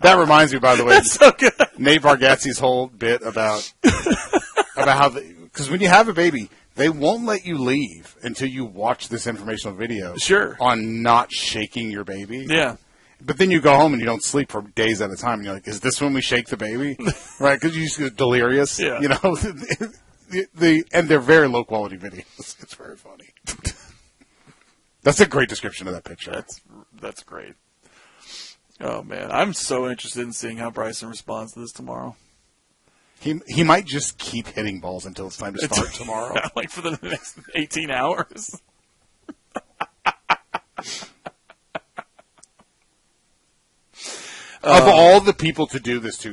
That reminds me, by the way, That's so good. Nate Bargatze's whole bit about how because when you have a baby, they won't let you leave until you watch this informational video. Sure. On not shaking your baby. Yeah. But then you go home and you don't sleep for days at a time. And you're like, is this when we shake the baby? Right? Because you just get delirious. Yeah. You know? And they're very low quality videos. It's very funny. That's a great description of that picture. That's great. Oh, man. I'm so interested in seeing how Bryson responds to this tomorrow. He might just keep hitting balls until it's time to start tomorrow. Like for the next 18 hours. Of all the people to do this to,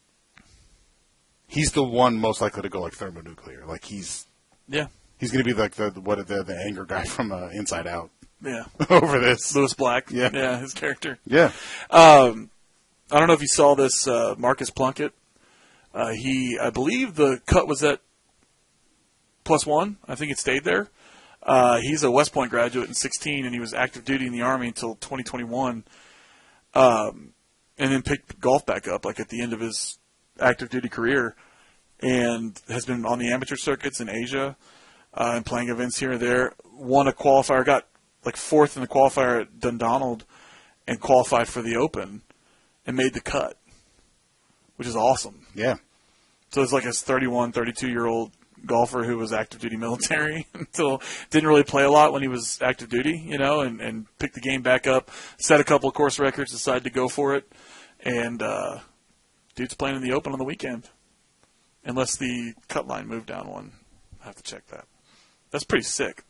he's the one most likely to go like thermonuclear. Like he's going to be like the anger guy from Inside Out. Yeah. Over this. Lewis Black. Yeah. Yeah, his character. Yeah. I don't know if you saw this, Marcus Plunkett. I believe the cut was at +1. I think it stayed there. He's a West Point graduate in 2016, and he was active duty in the Army until 2021. And then picked golf back up, like at the end of his active duty career, and has been on the amateur circuits in Asia, and playing events here and there. Won a qualifier, got like 4th in the qualifier at Dundonald, and qualified for the Open, and made the cut, which is awesome. Yeah. So it's like a 31, 32-year-old golfer who was active duty military until didn't really play a lot when he was active duty, you know, and picked the game back up, set a couple of course records, decided to go for it, and dude's playing in the Open on the weekend. Unless the cut line moved down one. I have to check that. That's pretty sick.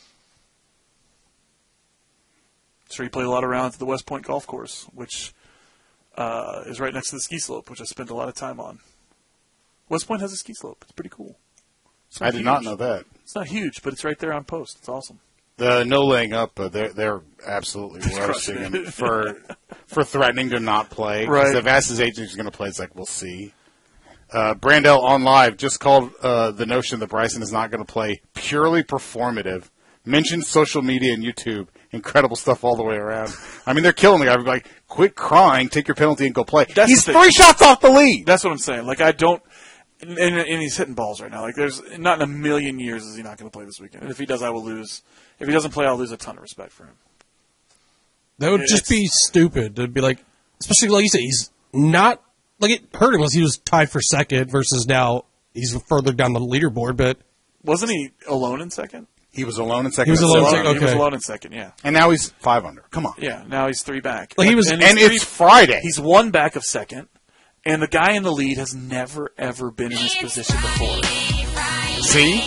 So he played a lot of rounds at the West Point Golf Course, which is right next to the ski slope, which I spent a lot of time on. West Point has a ski slope. It's pretty cool. I did not know that. It's not huge, but it's right there on post. It's awesome. The no laying up, they're absolutely roasting him for threatening to not play. Right. If asked his agent he's going to play, it's like, we'll see. Brandell on live just called the notion that Bryson is not going to play purely performative. Mentioned social media and YouTube. Incredible stuff all the way around. I mean, they're killing the guy. They're like, quit crying, take your penalty, and go play. He's 3 shots off the lead. That's what I'm saying. Like, I don't... And he's hitting balls right now. Like, there's not in a million years is he not going to play this weekend. And if he does, I will lose. If he doesn't play, I'll lose a ton of respect for him. That would just be stupid. It'd be like, especially like you said, he's not like it hurt him unless he was tied for second versus now he's further down the leaderboard. But wasn't he alone in second? He was alone in second. He was alone in second. Okay. He was alone in second. Yeah. And now he's 5 under. Come on. Yeah. Now he's 3 back. Like he was, and it's Friday. He's 1 back of second. And the guy in the lead has never, ever been in this position before. See?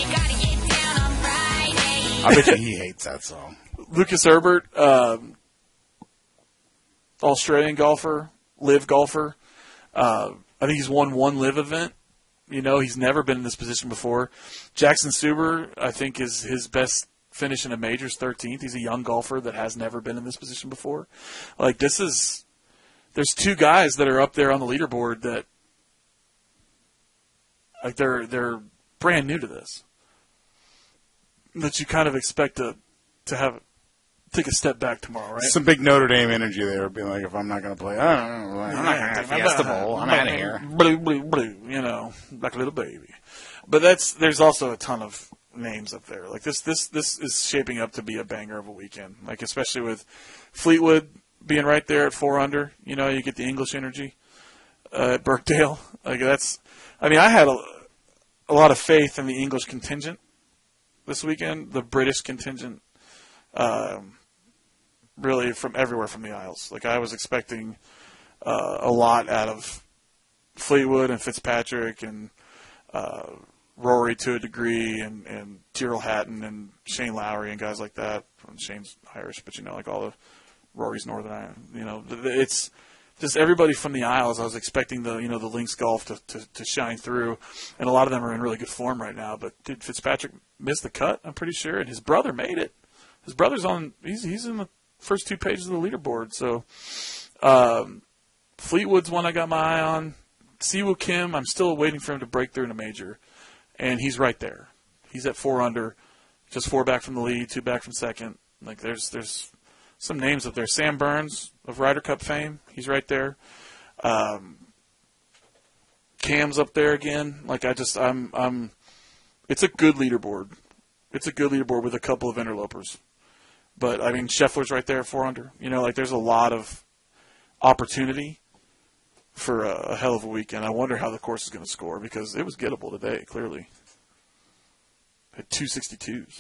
I bet you he hates that song. Lucas Herbert, Australian golfer, live golfer. I think he's won 1 live event. You know, he's never been in this position before. Jackson Stuber, I think, is his best finish in a major's 13th. He's a young golfer that has never been in this position before. Like, this is... There's 2 guys that are up there on the leaderboard that, like, they're brand new to this. That you kind of expect to have take a step back tomorrow, right? Some big Notre Dame energy there, being like, if I'm not going to play, I'm not going to have Fiesta Bowl. I'm out of here. Blue, blue, blue, you know, like a little baby. But there's also a ton of names up there. Like this is shaping up to be a banger of a weekend. Like, especially with Fleetwood being right there at 4 under, you know, you get the English energy at Birkdale. Like I had a lot of faith in the English contingent this weekend, the British contingent, really from everywhere from the Isles. Like, I was expecting a lot out of Fleetwood and Fitzpatrick and Rory to a degree and Tyrrell Hatton and Shane Lowry and guys like that. Shane's Irish, but, you know, like all the Rory's Northern Ireland. You know, it's just everybody from the Isles. I was expecting the links golf to shine through, and a lot of them are in really good form right now. But dude, Fitzpatrick missed the cut, I'm pretty sure, and his brother made it. His brother's on. He's in the first 2 pages of the leaderboard. So Fleetwood's one I got my eye on. Siwoo Kim, I'm still waiting for him to break through in a major, and he's right there. He's at 4 under, just 4 back from the lead, 2 back from second. Like, there's some names up there. Sam Burns of Ryder Cup fame, he's right there. Cam's up there again. Like it's a good leaderboard. It's a good leaderboard with a couple of interlopers. But I mean, Scheffler's right there at 4 under. You know, like there's a lot of opportunity for a hell of a weekend. I wonder how the course is going to score because it was gettable today. Clearly, had 262s.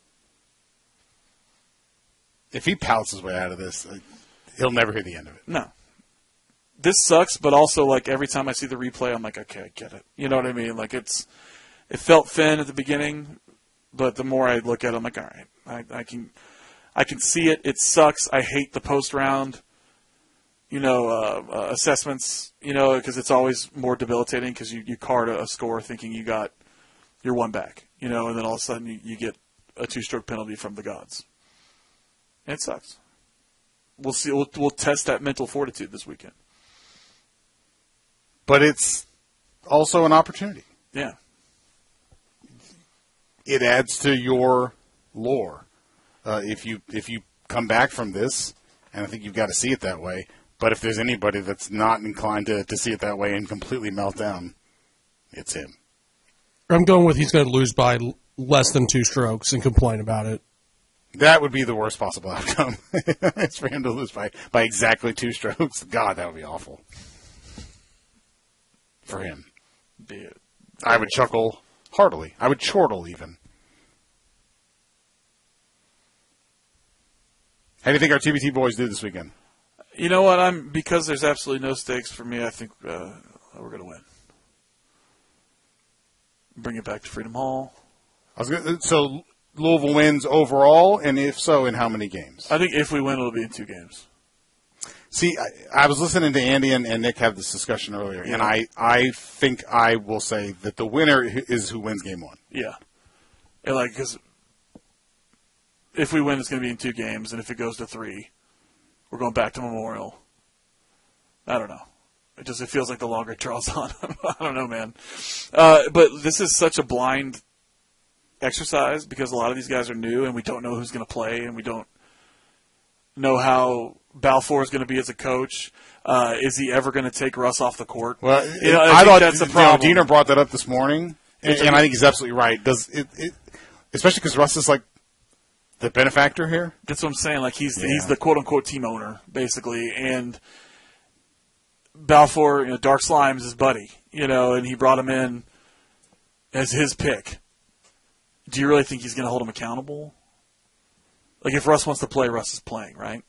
If he pouts his way out of this, he'll never hear the end of it. No. This sucks, but also, like, every time I see the replay, I'm like, okay, I get it. You know what I mean? Like, it felt thin at the beginning, but the more I look at it, I'm like, all right, I can see it. It sucks. I hate the post-round, assessments, because it's always more debilitating because you card a score thinking you got your one back, and then all of a sudden you get a 2-stroke penalty from the gods. And it sucks. We'll see. We'll test that mental fortitude this weekend. But it's also an opportunity. Yeah. It adds to your lore. If you come back from this, and I think you've got to see it that way, but if there's anybody that's not inclined to see it that way and completely melt down, it's him. I'm going with he's going to lose by less than 2 strokes and complain about it. That would be the worst possible outcome. It's for him to lose by exactly 2 strokes. God, that would be awful. For him. I would chuckle heartily. I would chortle even. How do you think our TBT boys do this weekend? You know what? Because there's absolutely no stakes for me, I think we're going to win. Bring it back to Freedom Hall. So Louisville wins overall, and if so, in how many games? I think if we win, it'll be in 2 games. See, I was listening to Andy and Nick have this discussion earlier, and I think I will say that the winner is who wins game 1. Yeah. Because if we win, it's going to be in 2 games, and if it goes to 3, we're going back to Memorial. I don't know. It feels like the longer it draws on. I don't know, man. But this is such a blind exercise because a lot of these guys are new, and we don't know who's going to play, and we don't know how Balfour is going to be as a coach. Is he ever going to take Russ off the court? Well, I thought that's the problem. Diener brought that up this morning, and I think he's absolutely right. Does it especially because Russ is like the benefactor here? That's what I'm saying. Like he's the quote unquote team owner basically, and Balfour, Dark Slime's his buddy, and he brought him in as his pick. Do you really think he's going to hold him accountable? Like if Russ wants to play, Russ is playing, right?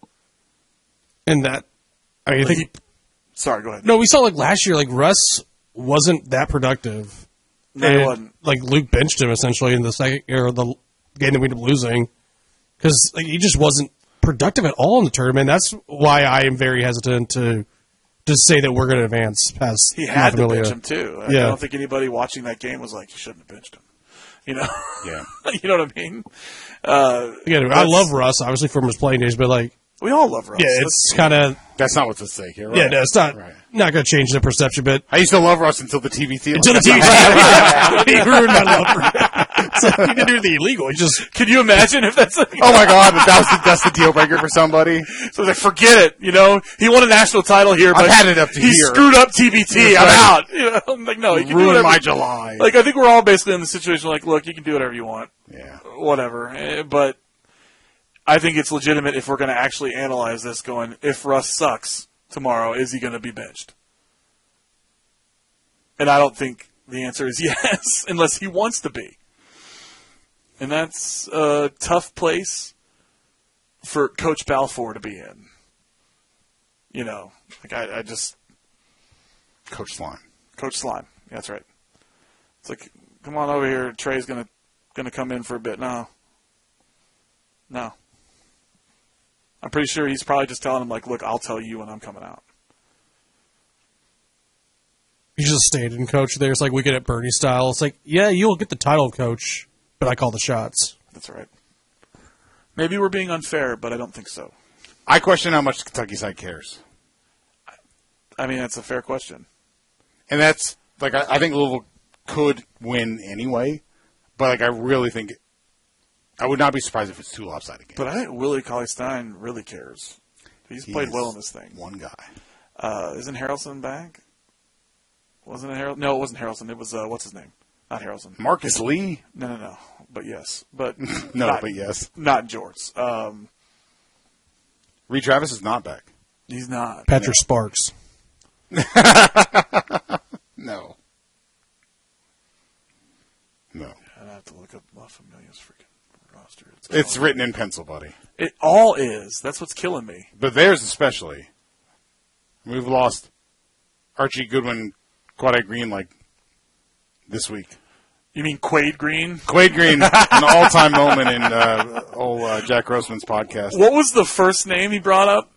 And that, I think. Sorry, go ahead. No, we saw last year, Russ wasn't that productive. No, he wasn't. Luke benched him essentially in the second or the game that we ended up losing because he just wasn't productive at all in the tournament. That's why I am very hesitant to say that we're going to advance past. He had to bench him too. Yeah. I don't think anybody watching that game was like, "You shouldn't have benched him." Yeah. You know what I mean? I love Russ, obviously, from his playing days, but we all love Russ. Yeah, it's kind of. That's not what's at stake here, right? Yeah, no, it's not going to change the perception, but. I used to love Russ until the TBT. Until the TBT. He ruined my love for him. So he didn't do the illegal. Can you imagine if that's. Oh my God, that's the deal breaker for somebody? So it's forget it, he won a national title here, but I've had it up to he here. Screwed up TBT. I'm out. I'm like, no, you can ruin my July. I think we're all basically in the situation look, you can do whatever you want. Yeah. Whatever. But I think it's legitimate if we're going to actually analyze this going, if Russ sucks tomorrow, is he going to be benched? And I don't think the answer is yes, unless he wants to be. And that's a tough place for Coach Balfour to be in. I just... Coach Slime. Coach Slime. That's right. It's like, come on over here. Trey's gonna come in for a bit. No. I'm pretty sure he's probably just telling him, look, I'll tell you when I'm coming out. He's just a stand-in coach there. It's like we get at Bernie style. It's like, yeah, you'll get the title, coach, but I call the shots. That's right. Maybe we're being unfair, but I don't think so. I question how much Kentucky side cares. I mean, that's a fair question. And that's, I think Louisville could win anyway, but, I really think I would not be surprised if it's 2 lopsided games. But I think Willie Cauley-Stein really cares. He's played well in this thing. One guy. Isn't Harrelson back? Wasn't it Harrelson? No, it wasn't Harrelson. It was, what's his name? Not Harrelson. Marcus Lee? No. But yes. But But yes. Not Jorts. Reed Travis is not back. He's not. Patrick Sparks. No. I'd have to look up La Familia's freaking roster. It's written in pencil, buddy. It all is. That's what's killing me. But theirs especially. We've lost Archie Goodwin, Quade Green, like, this week. You mean Quade Green? Quade Green, an all-time moment in Jack Grossman's podcast. What was the first name he brought up?